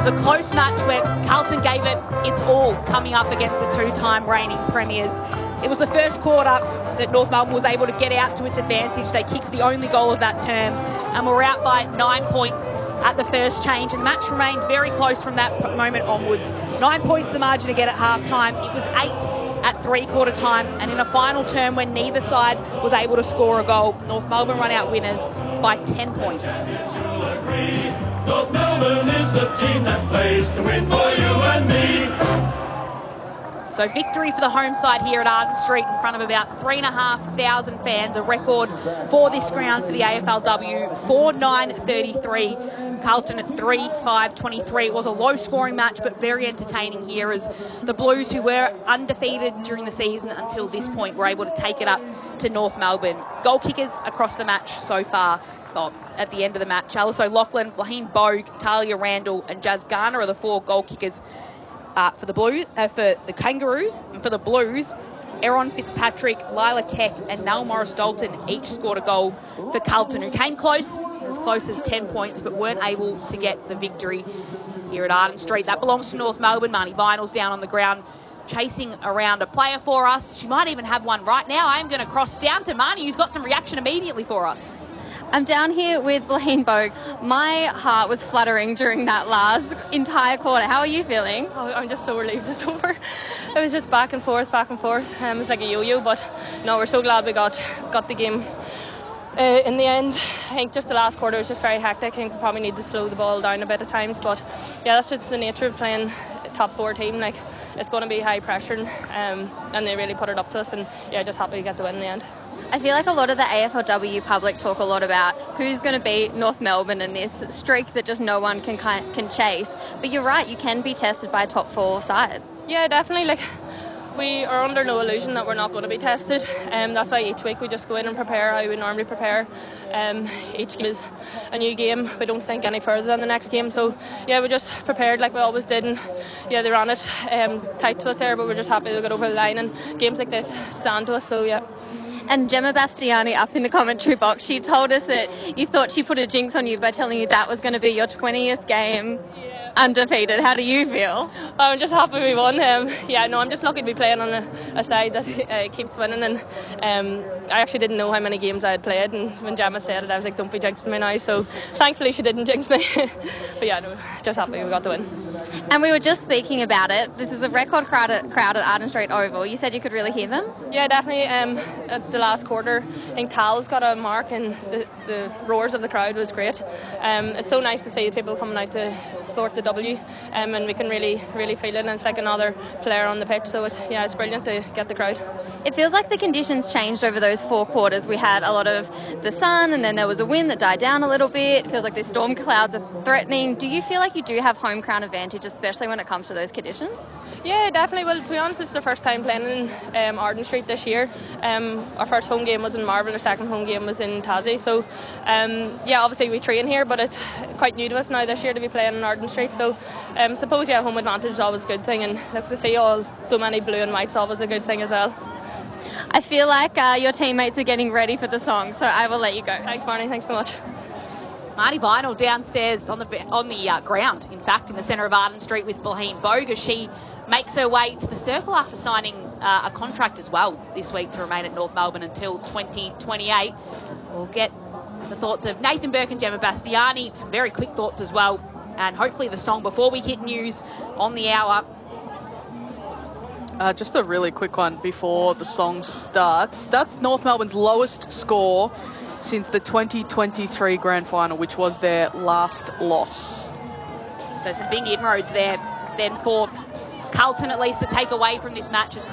was a close match where Carlton gave it its all coming up against the two-time reigning premiers. It was the first quarter that North Melbourne was able to get out to its advantage. They kicked the only goal of that term and were out by 9 points at the first change, and the match remained very close from that moment onwards. 9 points the margin to get at half-time. It was 8 at three-quarter time, and in a final term when neither side was able to score a goal, North Melbourne run out winners by 10 points. North Melbourne is the team that plays to win for you and me. So victory for the home side here at Arden Street in front of about 3,500 fans, a record for this ground for the AFLW, 4-9-33. Carlton at 3-5-23. It was a low-scoring match, but very entertaining here as the Blues, who were undefeated during the season until this point, were able to take it up to North Melbourne. Goal kickers across the match so far. Well, at the end of the match, Alice O'Loughlin, Laheen Bogue, Talia Randall and Jazz Garner are the four goal kickers for the Kangaroos. And for the Blues, Erin Fitzpatrick, Lila Keck and Nell Morris-Dalton each scored a goal for Carlton, who came close as 10 points, but weren't able to get the victory here at Arden Street. That belongs to North Melbourne. Marnie Vinal's down on the ground chasing around a player for us. She might even have one right now. I am going to cross down to Marnie, who's got some reaction immediately for us. I'm down here with Laheen Bogue. My heart was fluttering during that last entire quarter. How are you feeling? Oh, I'm just so relieved it's over. It was just back and forth. It was like a yo-yo, but no, we're so glad we got the game. In the end, I think just the last quarter was just very hectic. I think we probably need to slow the ball down a bit at times, but yeah, that's just the nature of playing a top four team. Like, it's going to be high pressure, and they really put it up to us, and yeah, just happy to get the win in the end. I feel like a lot of the AFLW public talk a lot about who's going to beat North Melbourne in this streak that just no one can chase. But you're right, you can be tested by top four sides. Yeah, definitely. Like, we are under no illusion that we're not going to be tested. That's why each week we just go in and prepare how we normally prepare. Each game is a new game. We don't think any further than the next game. So yeah, we just prepared like we always did, and yeah, they ran it tight to us there, but we're just happy to get over the line, and games like this stand to us. So yeah. And Gemma Bastiani up in the commentary box, she told us that you thought she put a jinx on you by telling you that was going to be your 20th game undefeated. How do you feel? I'm just happy we won. I'm just lucky to be playing on a side that keeps winning, and I actually didn't know how many games I had played, and when Gemma said it I was like, don't be jinxing me now, so thankfully she didn't jinx me. But yeah, no, just happy we got the win. And we were just speaking about it. This is a record crowd at Arden Street Oval. You said you could really hear them? Yeah, definitely. At the last quarter, I think Tal's got a mark, and the roars of the crowd was great. It's so nice to see people coming out to support the W, and we can really feel it, and it's like another player on the pitch, so it's brilliant to get the crowd. It feels like the conditions changed over those 4 quarters. We had a lot of the sun, and then there was a wind that died down a little bit. It feels like the storm clouds are threatening. Do you feel like you do have home ground advantage, especially when it comes to those conditions? Yeah, definitely. Well, to be honest, it's the first time playing in Arden Street this year. Our first home game was in Marvel, our second home game was in Tassie. So, obviously we train here, but it's quite new to us now this year to be playing in Arden Street. So, I suppose, home advantage is always a good thing, and to see so many blue and whites is always a good thing as well. I feel like your teammates are getting ready for the song, so I will let you go. Thanks, Marnie. Thanks so much. Marnie Vinal downstairs on the ground, in fact, in the centre of Arden Street with Laheen Bogue as she makes her way to the circle after signing a contract as well this week to remain at North Melbourne until 2028. We'll get the thoughts of Nathan Burke and Gemma Bastiani, some very quick thoughts as well, and hopefully the song before we hit news on the hour. Just a really quick one before the song starts. That's North Melbourne's lowest score since the 2023 Grand Final, which was their last loss. So some big inroads there then for Carlton at least to take away from this match as